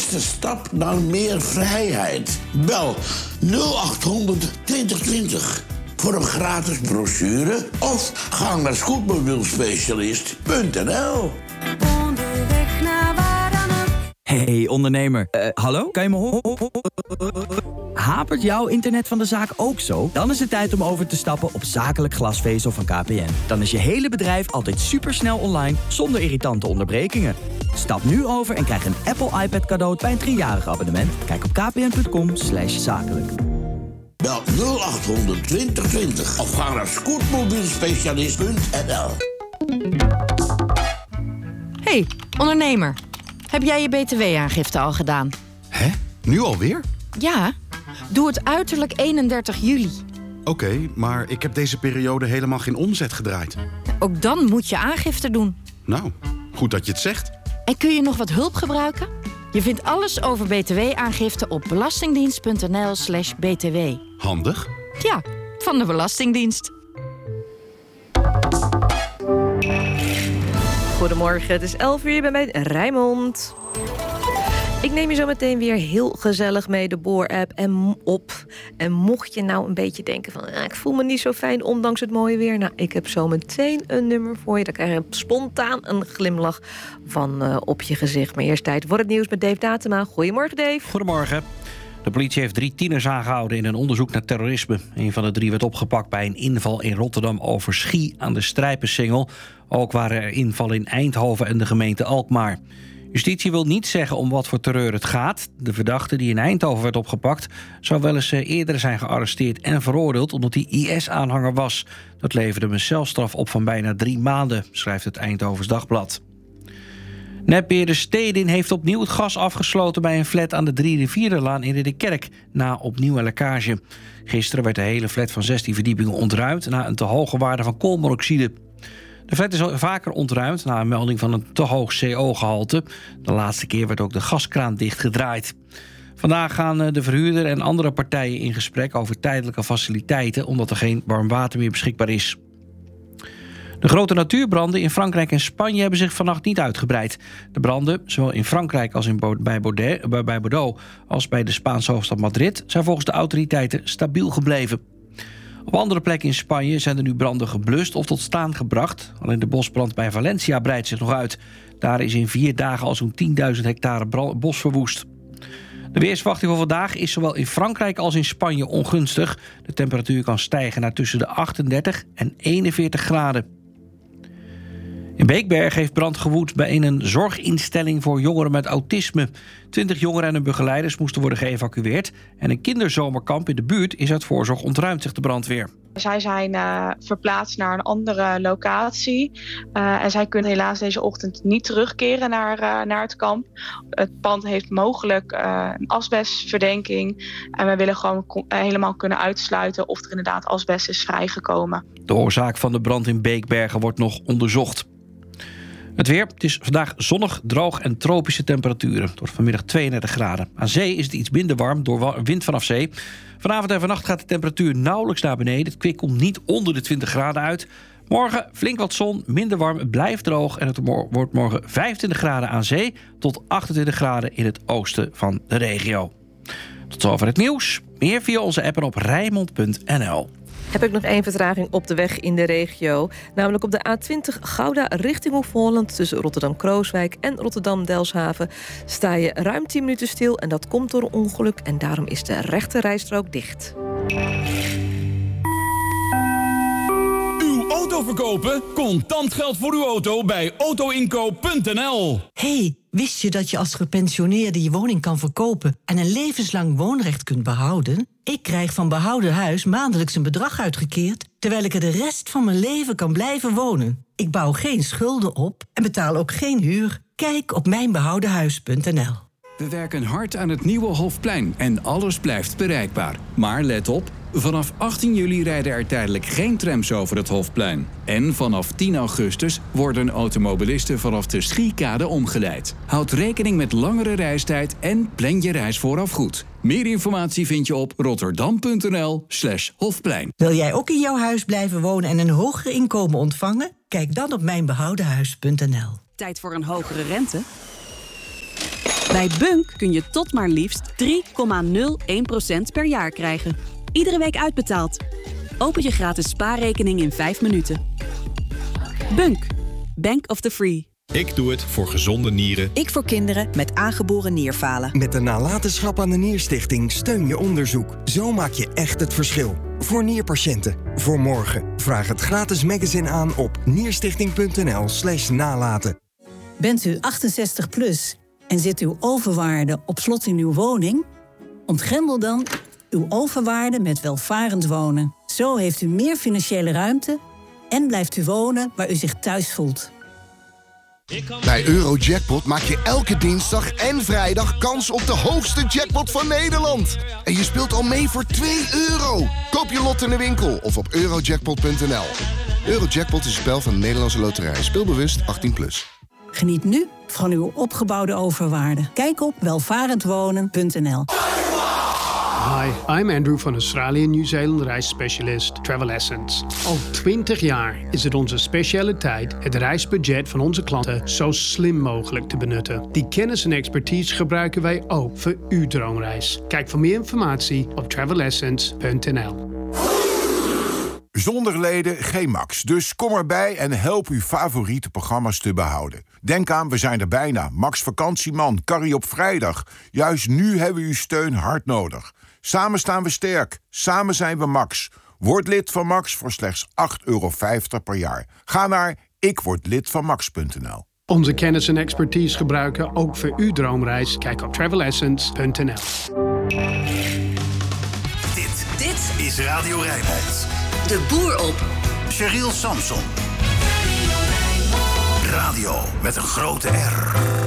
eerste stap naar meer vrijheid. Bel 0800 2020 voor een gratis brochure of ga naar scootmobielspecialist.nl. Onderweg naar waar dan ook. Hey ondernemer, hallo? Kan je me horen? Hapert jouw internet van de zaak ook zo? Dan is het tijd om over te stappen op zakelijk glasvezel van KPN. Dan is je hele bedrijf altijd supersnel online, zonder irritante onderbrekingen. Stap nu over en krijg een Apple iPad cadeau bij een 3-jarig abonnement. Kijk op kpn.com/zakelijk. Bel 0800 2020 of ga naar scootmobielspecialist.nl. Hey, ondernemer. Heb jij je btw-aangifte al gedaan? Hè? Nu alweer? Ja, doe het uiterlijk 31 juli. Oké, maar ik heb deze periode helemaal geen omzet gedraaid. Ook dan moet je aangifte doen. Nou, goed dat je het zegt. En kun je nog wat hulp gebruiken? Je vindt alles over btw-aangifte op belastingdienst.nl/btw. Handig. Ja, van de Belastingdienst. Goedemorgen, het is 11 uur, je bent bij Rijnmond. Ik neem je zo meteen weer heel gezellig mee de Boor-app op. En mocht je nou een beetje denken van... ik voel me niet zo fijn ondanks het mooie weer... nou, ik heb zo meteen een nummer voor je. Dan krijg je spontaan een glimlach van op je gezicht. Maar eerst tijd voor het nieuws met Dave Datema. Goedemorgen, Dave. Goedemorgen. De politie heeft 3 tieners aangehouden in een onderzoek naar terrorisme. Een van de 3 werd opgepakt bij een inval in Rotterdam-Overschie aan de Strijpensingel. Ook waren er invallen in Eindhoven en de gemeente Alkmaar. Justitie wil niet zeggen om wat voor terreur het gaat. De verdachte die in Eindhoven werd opgepakt... zou wel eens eerder zijn gearresteerd en veroordeeld... omdat hij IS-aanhanger was. Dat leverde hem een celstraf op van bijna 3 maanden... schrijft het Eindhovens Dagblad. Netbeheerder Stedin heeft opnieuw het gas afgesloten... bij een flat aan de 3 Rivierenlaan in Ridderkerk... na opnieuw een lekkage. Gisteren werd de hele flat van 16 verdiepingen ontruimd... na een te hoge waarde van koolmonoxide. De flat is al vaker ontruimd na een melding van een te hoog CO-gehalte. De laatste keer werd ook de gaskraan dichtgedraaid. Vandaag gaan de verhuurder en andere partijen in gesprek over tijdelijke faciliteiten... omdat er geen warm water meer beschikbaar is. De grote natuurbranden in Frankrijk en Spanje hebben zich vannacht niet uitgebreid. De branden, zowel in Frankrijk als bij Bordeaux... als bij de Spaanse hoofdstad Madrid... zijn volgens de autoriteiten stabiel gebleven. Op andere plekken in Spanje zijn er nu branden geblust of tot staan gebracht. Alleen de bosbrand bij Valencia breidt zich nog uit. Daar is in 4 dagen al zo'n 10.000 hectare bos verwoest. De weersverwachting voor vandaag is zowel in Frankrijk als in Spanje ongunstig. De temperatuur kan stijgen naar tussen de 38 en 41 graden. In Beekberg heeft brand gewoed bij een zorginstelling voor jongeren met autisme. 20 jongeren en hun begeleiders moesten worden geëvacueerd... en een kinderzomerkamp in de buurt is uit voorzorg ontruimd, zegt de brandweer. Zij zijn verplaatst naar een andere locatie. En zij kunnen helaas deze ochtend niet terugkeren naar het kamp. Het pand heeft mogelijk een asbestverdenking. En we willen gewoon helemaal kunnen uitsluiten of er inderdaad asbest is vrijgekomen. De oorzaak van de brand in Beekbergen wordt nog onderzocht. Het weer, het is vandaag zonnig, droog en tropische temperaturen. Het wordt vanmiddag 32 graden. Aan zee is het iets minder warm door wind vanaf zee. Vanavond en vannacht gaat de temperatuur nauwelijks naar beneden. Het kwik komt niet onder de 20 graden uit. Morgen flink wat zon, minder warm, het blijft droog... en het wordt morgen 25 graden aan zee... tot 28 graden in het oosten van de regio. Tot zover het nieuws. Meer via onze app en op Rijnmond.nl. Heb ik nog 1 vertraging op de weg in de regio. Namelijk op de A20 Gouda richting Hoek van Holland... tussen Rotterdam-Krooswijk en Rotterdam-Delfshaven... sta je ruim 10 minuten stil en dat komt door een ongeluk... en daarom is de rechte rijstrook dicht. Uw auto verkopen? Contant geld voor uw auto bij autoinkoop.nl. Hey, wist je dat je als gepensioneerde je woning kan verkopen... en een levenslang woonrecht kunt behouden? Ik krijg van Behouden Huis maandelijks een bedrag uitgekeerd... terwijl ik er de rest van mijn leven kan blijven wonen. Ik bouw geen schulden op en betaal ook geen huur. Kijk op mijnbehoudenhuis.nl. We werken hard aan het nieuwe Hofplein en alles blijft bereikbaar. Maar let op, vanaf 18 juli rijden er tijdelijk geen trams over het Hofplein. En vanaf 10 augustus worden automobilisten vanaf de Schiekade omgeleid. Houd rekening met langere reistijd en plan je reis vooraf goed. Meer informatie vind je op rotterdam.nl/Hofplein. Wil jij ook in jouw huis blijven wonen en een hoger inkomen ontvangen? Kijk dan op mijnbehoudenhuis.nl. Tijd voor een hogere rente? Bij Bunk kun je tot maar liefst 3,01% per jaar krijgen. Iedere week uitbetaald. Open je gratis spaarrekening in 5 minuten. Bunk. Bank of the Free. Ik doe het voor gezonde nieren. Ik voor kinderen met aangeboren nierfalen. Met de nalatenschap aan de Nierstichting steun je onderzoek. Zo maak je echt het verschil. Voor nierpatiënten. Voor morgen. Vraag het gratis magazine aan op nierstichting.nl/nalaten. Bent u 68 plus en zit uw overwaarde op slot in uw woning? Ontgrendel dan uw overwaarde met welvarend wonen. Zo heeft u meer financiële ruimte en blijft u wonen waar u zich thuis voelt. Bij Eurojackpot maak je elke dinsdag en vrijdag kans op de hoogste jackpot van Nederland. En je speelt al mee voor €2. Koop je lot in de winkel of op eurojackpot.nl. Eurojackpot is een spel van de Nederlandse Loterij. Speelbewust 18+. Geniet nu van uw opgebouwde overwaarde. Kijk op welvarendwonen.nl. Hi, I'm Andrew van Australië Nieuw-Zeeland reisspecialist Travel Essence. Al 20 jaar is het onze specialiteit het reisbudget van onze klanten zo slim mogelijk te benutten. Die kennis en expertise gebruiken wij ook voor uw droomreis. Kijk voor meer informatie op travelessence.nl. Zonder leden geen Max, dus kom erbij en help uw favoriete programma's te behouden. Denk aan, we zijn er bijna. Max Vakantieman, Carrie op vrijdag. Juist nu hebben we uw steun hard nodig. Samen staan we sterk. Samen zijn we Max. Word lid van Max voor slechts €8,50 per jaar. Ga naar ikwordlidvanmax.nl. Onze kennis en expertise gebruiken ook voor uw droomreis. Kijk op travelessence.nl. Dit is Radio Rijnmond. De boer op. Cheryl Samson. Radio met een grote R.